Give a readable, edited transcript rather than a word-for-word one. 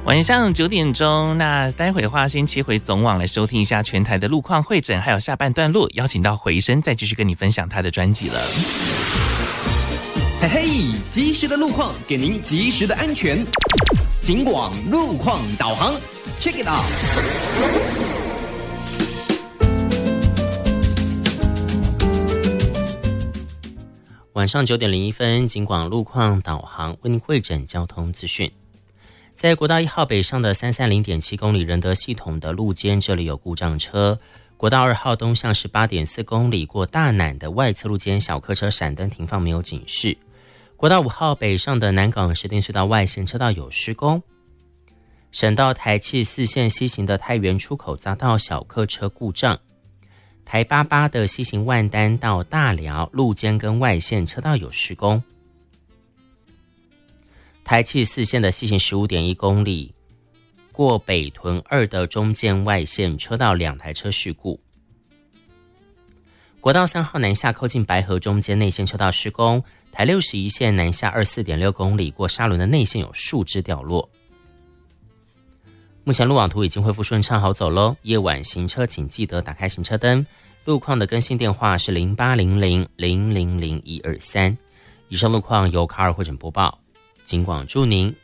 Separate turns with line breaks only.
晚上9点钟，那待会的话先切回总网来收听一下全台的路况会诊，还有下半段路邀请到回声再继续跟你分享他的专辑了。
嘿嘿，及时的路况给您及时的安全。警广路况导航 ，Check it out。
晚上9点01分，警广路况导航为您汇诊交通资讯。在国道1号北上的330.7公里仁德系统的路肩，这里有故障车。国道2号东向18.4公里过大南的外侧路肩，小客车闪灯停放没有警示。国道5号北上的南港石碇隧道外线车道有施工。省道台七4线西行的太原出口匝道小客车故障。台88的西行万丹到大寮路肩跟外线车道有施工。台七4线的西行15.1公里过北屯2的中间外线车道2台车事故。国道3号南下靠近白河中间内线车道施工。台61线南下24.6公里过沙仑的内线有树枝掉落。目前路网图已经恢复顺畅好走咯，夜晚行车请记得打开行车灯。路况的更新电话是0800000123。以上路况由卡尔汇诊播报。警广祝您